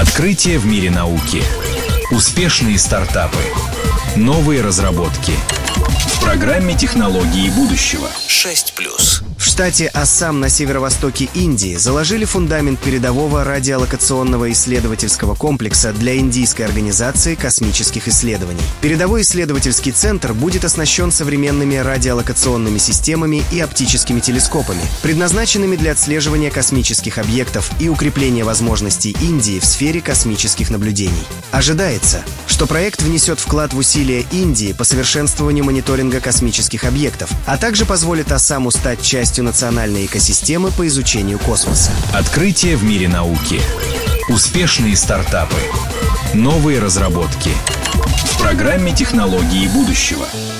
Открытия в мире науки. Успешные стартапы. Новые разработки. В программе «Технологии будущего». 6+. В штате Ассам на северо-востоке Индии заложили фундамент передового радиолокационного исследовательского комплекса для индийской организации космических исследований. Передовой исследовательский центр будет оснащен современными радиолокационными системами и оптическими телескопами, предназначенными для отслеживания космических объектов и укрепления возможностей Индии в сфере космических наблюдений. Ожидается, что проект внесет вклад в усилия Индии по совершенствованию мониторинга космических объектов, а также позволит Ассаму стать частью национальной экосистемы по изучению космоса. Открытия в мире науки. Успешные стартапы. Новые разработки. В программе «Технологии будущего».